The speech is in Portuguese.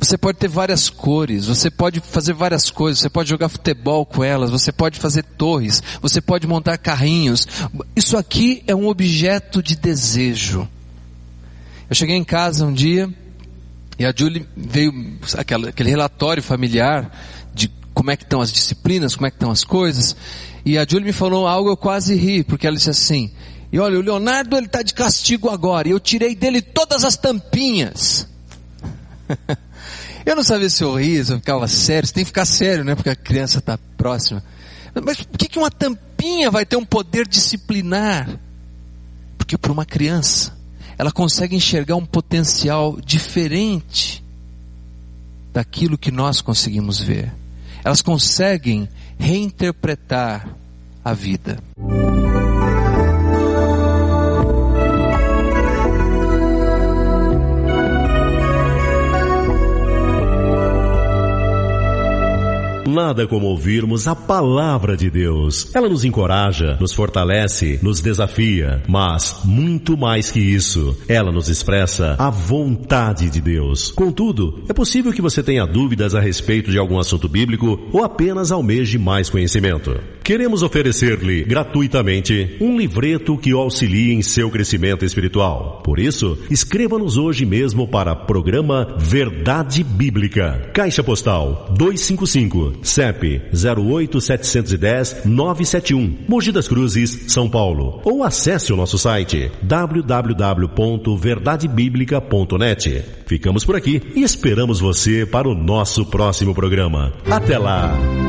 Você pode ter várias cores, você pode fazer várias coisas, você pode jogar futebol com elas, você pode fazer torres, você pode montar carrinhos. Isso aqui é um objeto de desejo. Eu cheguei em casa um dia e a Julie veio aquele relatório familiar de como é que estão as disciplinas, como é que estão as coisas. E a Julie me falou algo, eu quase ri, porque ela disse assim: e olha, o Leonardo ele está de castigo agora, e eu tirei dele todas as tampinhas. Eu não sabia se eu ria, se eu ficava sério. Você tem que ficar sério, né? Porque a criança está próxima. Mas por que uma tampinha vai ter um poder disciplinar? Porque para uma criança, ela consegue enxergar um potencial diferente daquilo que nós conseguimos ver. Elas conseguem reinterpretar a vida. Nada como ouvirmos a palavra de Deus. Ela nos encoraja, nos fortalece, nos desafia, mas muito mais que isso, ela nos expressa a vontade de Deus. Contudo, é possível que você tenha dúvidas a respeito de algum assunto bíblico ou apenas almeje mais conhecimento. Queremos oferecer-lhe gratuitamente um livreto que o auxilie em seu crescimento espiritual. Por isso, escreva-nos hoje mesmo para programa Verdade Bíblica. Caixa Postal 255, CEP 08710-971, Mogi das Cruzes, São Paulo. Ou acesse o nosso site www.verdadebiblica.net. Ficamos por aqui e esperamos você para o nosso próximo programa. Até lá!